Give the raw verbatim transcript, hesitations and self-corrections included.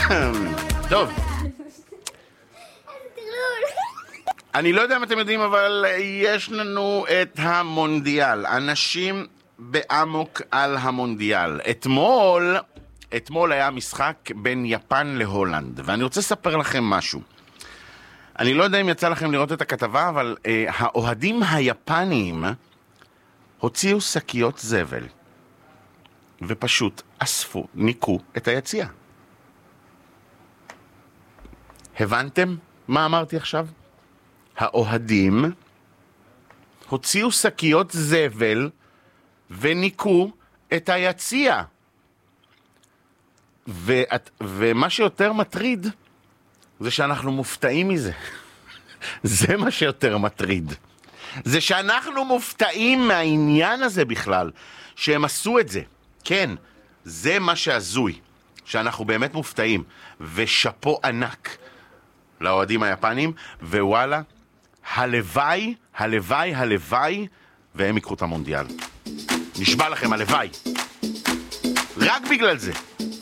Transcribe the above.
טוב. אני לא יודע אם אתם יודעים, אבל יש לנו את המונדיאל. אנשים באמוק על המונדיאל. אתמול, אתמול היה משחק בין יפן להולנד, ואני רוצה לספר לכם משהו. אני לא יודע אם יצא לכם לראות את הכתבה, אבל אה, האוהדים היפניים הוציאו שקיות זבל, ופשוט אספו, ניקו את היציאה. הבנתם מה אמרתי עכשיו? האוהדים הוציאו שקיות זבל וניקו את היציאה. ואת, ומה שיותר מטריד זה שאנחנו מופתעים מזה. זה מה שיותר מטריד. זה שאנחנו מופתעים מהעניין הזה בכלל, שהם עשו את זה. כן, זה מה שעזוי, שאנחנו באמת מופתעים. ושפו ענק לאוהדים היפנים, ווואלה, הלוואי, הלוואי, הלוואי, והם יקחו את המונדיאל. נשבע לכם, הלוואי. רק בגלל זה.